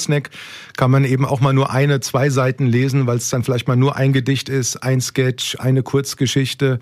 Schnellsnack kann man eben auch mal nur 2 Seiten lesen, weil es dann vielleicht mal nur ein Gedicht ist, ein Sketch, eine Kurzgeschichte.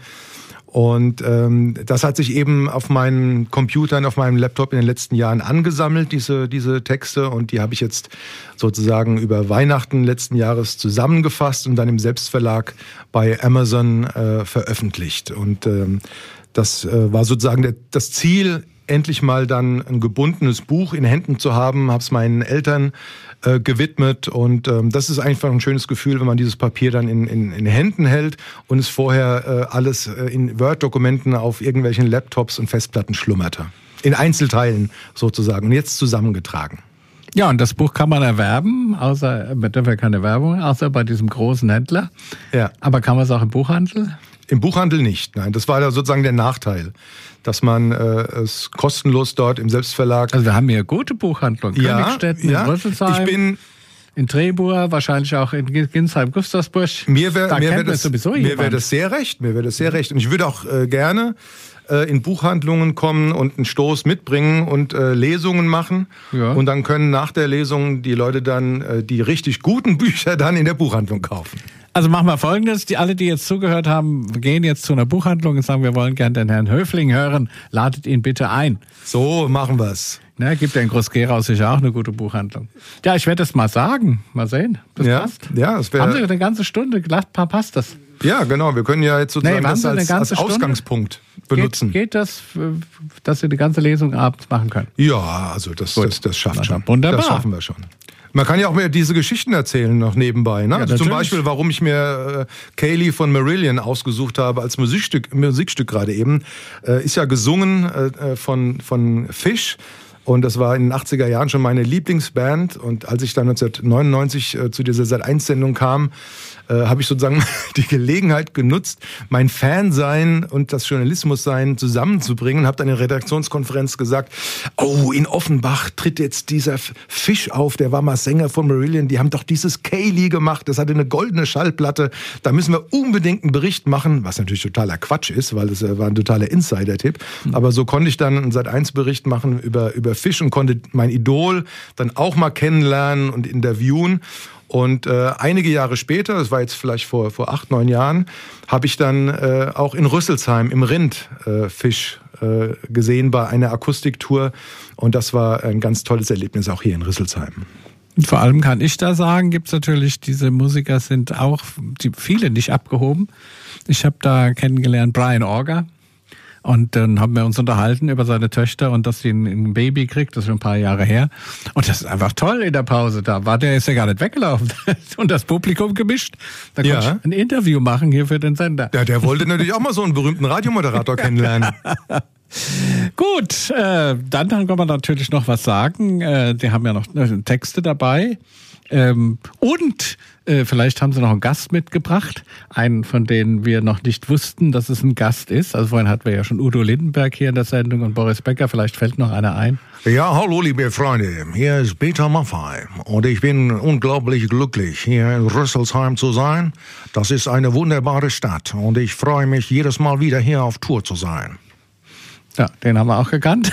Und das hat sich eben auf meinen Computern, auf meinem Laptop in den letzten Jahren angesammelt, diese Texte. Und die habe ich jetzt sozusagen über Weihnachten letzten Jahres zusammengefasst und dann im Selbstverlag bei Amazon veröffentlicht. Und das war sozusagen das Ziel, endlich mal dann ein gebundenes Buch in Händen zu haben, habe es meinen Eltern gewidmet und das ist einfach ein schönes Gefühl, wenn man dieses Papier dann in Händen hält und es vorher alles in Word-Dokumenten auf irgendwelchen Laptops und Festplatten schlummerte. In Einzelteilen sozusagen und jetzt zusammengetragen. Ja, und das Buch kann man erwerben, außer, man darf ja keine Werbung, außer bei diesem großen Händler. Ja. Aber kann man es auch im Buchhandel? Im Buchhandel nicht, nein. Das war da sozusagen der Nachteil, dass man es kostenlos dort im Selbstverlag... Also wir haben hier gute Buchhandlungen, Königstetten, in Rüsselsheim, in Trebur, wahrscheinlich auch in Ginsheim, Gustavsburg. Mir wäre das sehr recht. Und ich würde auch gerne in Buchhandlungen kommen und einen Stoß mitbringen und Lesungen machen. Ja. Und dann können nach der Lesung die Leute dann die richtig guten Bücher dann in der Buchhandlung kaufen. Also machen wir Folgendes, alle, die jetzt zugehört haben, gehen jetzt zu einer Buchhandlung und sagen, wir wollen gerne den Herrn Höfling hören, ladet ihn bitte ein. So machen wir's. Ne, gibt ja in Groß-Gerau sicher auch eine gute Buchhandlung. Ja, ich werde das mal sagen, mal sehen, das passt. Ja, das haben Sie eine ganze Stunde gedacht, passt das? Ja, genau, wir können ja jetzt sozusagen das als Ausgangspunkt benutzen. Geht das, dass Sie die ganze Lesung abends machen können? Ja, also das schafft schon. Wunderbar. Das schaffen wir schon. Man kann ja auch mehr diese Geschichten erzählen noch nebenbei. Ne? Ja, also zum Beispiel, warum ich mir Kaylee von Marillion ausgesucht habe als Musikstück gerade eben, ist ja gesungen von Fish. Und das war in den 80er Jahren schon meine Lieblingsband. Und als ich dann 1999 zu dieser Sat.1-Sendung kam, habe ich sozusagen die Gelegenheit genutzt, mein Fansein und das Journalismussein zusammenzubringen. Habe dann in der Redaktionskonferenz gesagt, oh, in Offenbach tritt jetzt dieser Fisch auf, der war mal Sänger von Marillion. Die haben doch dieses Kaylee gemacht, das hatte eine goldene Schallplatte. Da müssen wir unbedingt einen Bericht machen, was natürlich totaler Quatsch ist, weil das war ein totaler Insider-Tipp. Aber so konnte ich dann einen Sat.1-Bericht machen über Fisch und konnte mein Idol dann auch mal kennenlernen und interviewen. Und einige Jahre später, das war jetzt vielleicht vor 8, 9 Jahren, habe ich dann auch in Rüsselsheim im Rind Fisch gesehen bei einer Akustiktour. Und das war ein ganz tolles Erlebnis auch hier in Rüsselsheim. Und vor allem kann ich da sagen, gibt es natürlich, diese Musiker sind auch, viele nicht abgehoben. Ich habe da kennengelernt Brian Orger. Und dann haben wir uns unterhalten über seine Töchter und dass sie ein Baby kriegt, das ist schon ein paar Jahre her. Und das ist einfach toll in der Pause. Der ist ja gar nicht weggelaufen. Und das Publikum gemischt. Da konnte ich ein Interview machen hier für den Sender. Ja, der wollte natürlich auch mal so einen berühmten Radiomoderator kennenlernen. Gut, dann kann man natürlich noch was sagen. Die haben ja noch Texte dabei. Und vielleicht haben sie noch einen Gast mitgebracht, einen, von denen wir noch nicht wussten, dass es ein Gast ist. Also vorhin hatten wir ja schon Udo Lindenberg hier in der Sendung und Boris Becker, vielleicht fällt noch einer ein. Ja, hallo liebe Freunde, hier ist Peter Maffay und ich bin unglaublich glücklich, hier in Rüsselsheim zu sein. Das ist eine wunderbare Stadt und ich freue mich jedes Mal wieder hier auf Tour zu sein. Ja, den haben wir auch gekannt.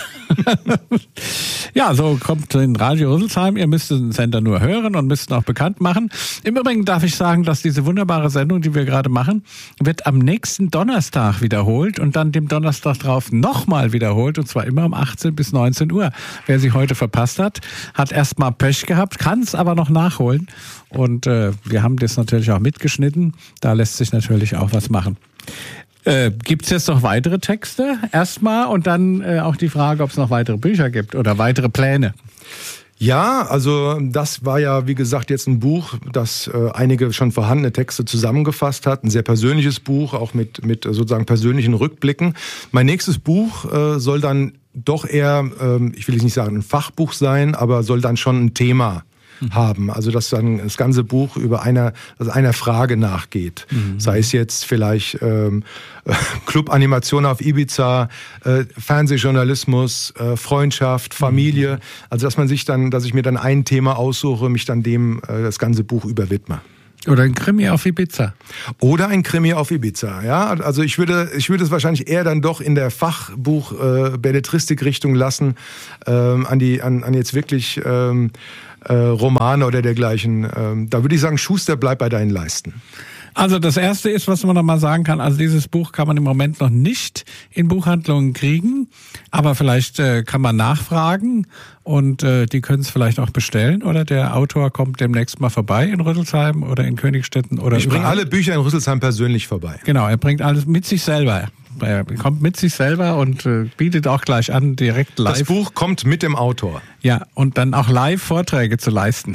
Ja, so kommt in Radio Rüsselsheim. Ihr müsst den Sender nur hören und müsst ihn auch bekannt machen. Im Übrigen darf ich sagen, dass diese wunderbare Sendung, die wir gerade machen, wird am nächsten Donnerstag wiederholt und dann dem Donnerstag drauf nochmal wiederholt und zwar immer um 18 bis 19 Uhr. Wer sie heute verpasst hat erstmal Pech gehabt, kann es aber noch nachholen. Und wir haben das natürlich auch mitgeschnitten. Da lässt sich natürlich auch was machen. Gibt es jetzt noch weitere Texte erstmal und dann auch die Frage, ob es noch weitere Bücher gibt oder weitere Pläne? Ja, also das war ja, wie gesagt, jetzt ein Buch, das einige schon vorhandene Texte zusammengefasst hat. Ein sehr persönliches Buch, auch mit sozusagen persönlichen Rückblicken. Mein nächstes Buch soll dann doch eher, ich will jetzt nicht sagen ein Fachbuch sein, aber soll dann schon ein Thema haben. Also dass dann das ganze Buch über einer Frage nachgeht. Sei es jetzt vielleicht Clubanimation auf Ibiza, Fernsehjournalismus, Freundschaft, Familie. Also dass ich mir dann ein Thema aussuche, mich dann dem das ganze Buch überwidme. Oder ein Krimi auf Ibiza. Oder ein Krimi auf Ibiza, ja. Also ich würde es wahrscheinlich eher dann doch in der Fachbuch Belletristik-Richtung lassen, an jetzt wirklich Romane oder dergleichen. Da würde ich sagen, Schuster, bleib bei deinen Leisten. Also das Erste ist, was man noch mal sagen kann, also dieses Buch kann man im Moment noch nicht in Buchhandlungen kriegen, aber vielleicht kann man nachfragen und die können es vielleicht auch bestellen oder der Autor kommt demnächst mal vorbei in Rüsselsheim oder in Königstetten oder ich bringe alle Bücher in Rüsselsheim persönlich vorbei. Genau, er bringt alles mit sich selber. Er kommt mit sich selber und bietet auch gleich an, direkt live. Das Buch kommt mit dem Autor. Ja, und dann auch live Vorträge zu leisten.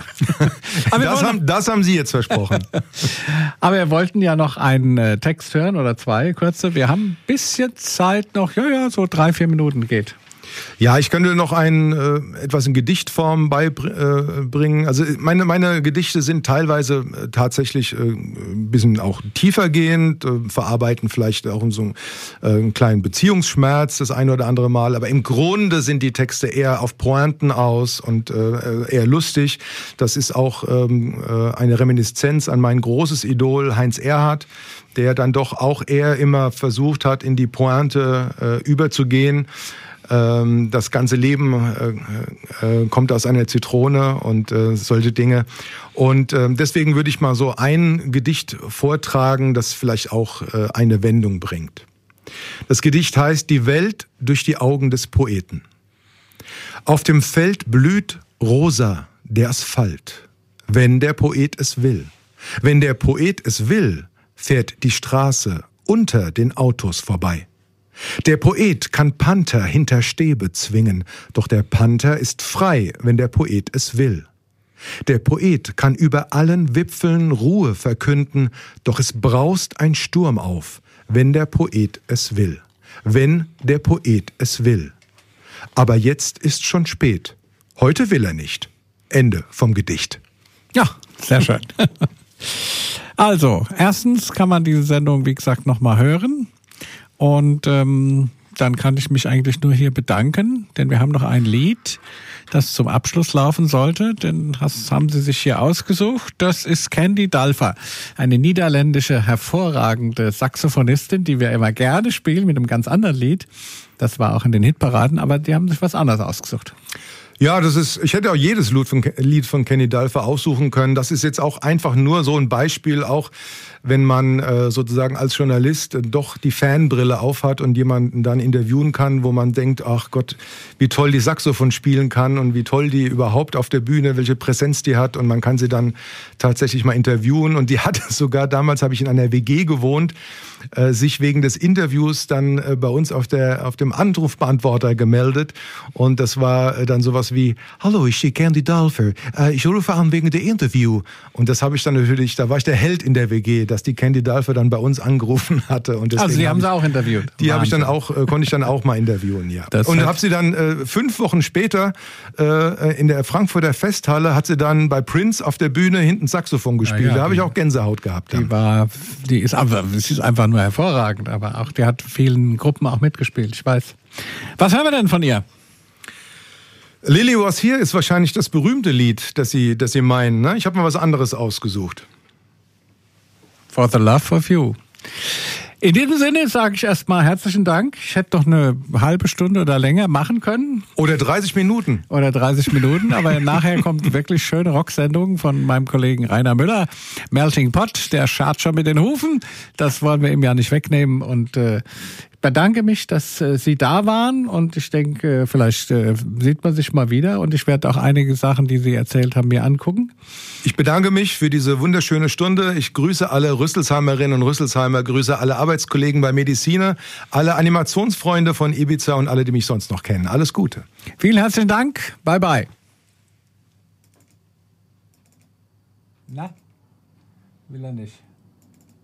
Das haben Sie jetzt versprochen. Aber wir wollten ja noch einen Text hören oder zwei, kurze. Wir haben ein bisschen Zeit noch, so 3-4 Minuten geht. Ja, ich könnte noch etwas in Gedichtform beibringen. Also meine Gedichte sind teilweise tatsächlich ein bisschen auch tiefergehend, verarbeiten vielleicht auch so einen kleinen Beziehungsschmerz das ein oder andere Mal. Aber im Grunde sind die Texte eher auf Pointen aus und eher lustig. Das ist auch eine Reminiszenz an mein großes Idol Heinz Erhardt, der dann doch auch eher immer versucht hat, in die Pointe überzugehen. Das ganze Leben kommt aus einer Zitrone und solche Dinge. Und deswegen würde ich mal so ein Gedicht vortragen, das vielleicht auch eine Wendung bringt. Das Gedicht heißt Die Welt durch die Augen des Poeten. Auf dem Feld blüht rosa der Asphalt, wenn der Poet es will. Wenn der Poet es will, fährt die Straße unter den Autos vorbei. Der Poet kann Panther hinter Stäbe zwingen, doch der Panther ist frei, wenn der Poet es will. Der Poet kann über allen Wipfeln Ruhe verkünden, doch es braust ein Sturm auf, wenn der Poet es will. Wenn der Poet es will. Aber jetzt ist schon spät. Heute will er nicht. Ende vom Gedicht. Ja, sehr schön. Also, erstens kann man diese Sendung, wie gesagt, nochmal hören. Und dann kann ich mich eigentlich nur hier bedanken, denn wir haben noch ein Lied, das zum Abschluss laufen sollte. Denn das haben Sie sich hier ausgesucht. Das ist Candy Dulfer, eine niederländische, hervorragende Saxophonistin, die wir immer gerne spielen mit einem ganz anderen Lied. Das war auch in den Hitparaden, aber die haben sich was anderes ausgesucht. Ja, ich hätte auch jedes Lied von Candy Dulfer aussuchen können. Das ist jetzt auch einfach nur so ein Beispiel, auch wenn man sozusagen als Journalist doch die Fanbrille aufhat und jemanden dann interviewen kann, wo man denkt, ach Gott, wie toll die Saxophon spielen kann und wie toll die überhaupt auf der Bühne, welche Präsenz die hat, und man kann sie dann tatsächlich mal interviewen. Und die hat sogar, damals habe ich in einer WG gewohnt, sich wegen des Interviews dann bei uns auf dem Anrufbeantworter gemeldet, und das war dann sowas wie: Hallo, ich bin Candy Dulfer, ich rufe an wegen der Interview. Und das habe ich dann natürlich, da war ich der Held in der WG, dass die Candy Dulfer dann bei uns angerufen hatte. Und also Sie haben sie auch interviewt? Die habe ich dann auch, konnte ich dann auch mal interviewen, ja. Und habe sie dann 5 Wochen später in der Frankfurter Festhalle, hat sie dann bei Prince auf der Bühne hinten Saxophon gespielt. Da habe ich auch Gänsehaut gehabt. Die ist einfach nur hervorragend, aber auch die hat vielen Gruppen auch mitgespielt, ich weiß. Was hören wir denn von ihr? Lily Was Here ist wahrscheinlich das berühmte Lied, das Sie meinen, ne? Ich habe mal was anderes ausgesucht. For the Love of You. In diesem Sinne sage ich erstmal herzlichen Dank. Ich hätte doch eine halbe Stunde oder länger machen können. Oder 30 Minuten. Aber nachher kommt wirklich schöne Rocksendung von meinem Kollegen Rainer Müller. Melting Pot, der scharrt schon mit den Hufen. Das wollen wir ihm ja nicht wegnehmen. Und bedanke mich, dass Sie da waren, und ich denke, vielleicht sieht man sich mal wieder, und ich werde auch einige Sachen, die Sie erzählt haben, mir angucken. Ich bedanke mich für diese wunderschöne Stunde. Ich grüße alle Rüsselsheimerinnen und Rüsselsheimer, grüße alle Arbeitskollegen bei Medicine, alle Animationsfreunde von Ibiza und alle, die mich sonst noch kennen. Alles Gute. Vielen herzlichen Dank. Bye bye. Na? Will er nicht.